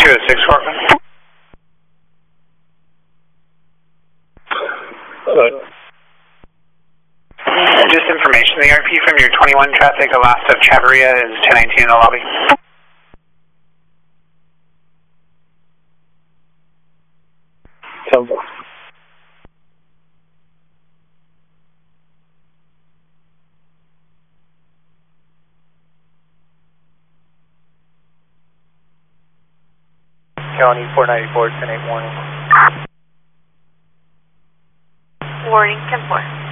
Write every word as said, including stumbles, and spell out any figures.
two oh six, Corcoran. Hello. Just information, the R P from your twenty-one traffic, Alasta of Chavarria is ten nineteen in the lobby. Come. County four ninety-four, ten eight warning. Warning, ten four.